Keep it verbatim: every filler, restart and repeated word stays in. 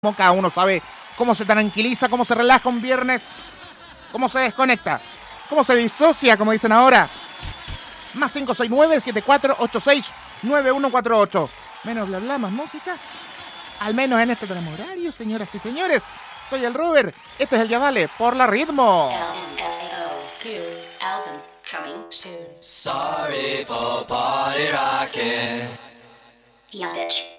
Cada uno sabe cómo se tranquiliza, cómo se relaja un viernes, cómo se desconecta, cómo se disocia, como dicen ahora. Más cinco seis nueve, siete cuatro ocho seis, nueve uno cuatro ocho. Menos bla bla, más música. Al menos en este tramo horario, señoras y señores. Soy el Robert. Este es el Ya Dale por la Ritmo. Sorry for party rocking. Young bitch.